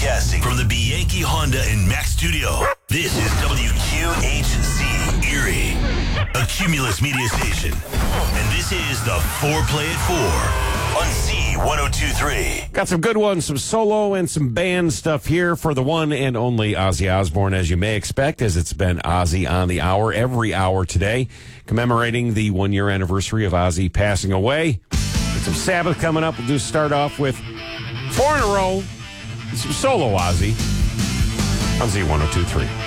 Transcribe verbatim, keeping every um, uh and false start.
Broadcasting from the Bianchi Honda and Mack studio, this is W Q H Z Erie, a Cumulus media station. And this is the four Play at four on Z ten twenty-three. Got some good ones, some solo and some band stuff here for the one and only Ozzy Osbourne, as you may expect, as it's been Ozzy on the Hour every hour today, commemorating the one-year anniversary of Ozzy passing away. Got some Sabbath coming up. We'll just start off with four in a row, some solo Ozzy on Z ten twenty-three.